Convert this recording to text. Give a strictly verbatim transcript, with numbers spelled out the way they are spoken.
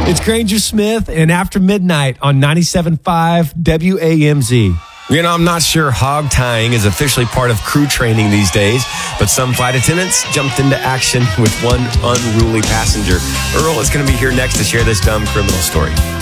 It's Granger Smith and After Midnight on ninety-seven point five W A M Z. You know, I'm not sure hog tying is officially part of crew training these days, but some flight attendants jumped into action with one unruly passenger. Earl is going to be here next to share this dumb criminal story.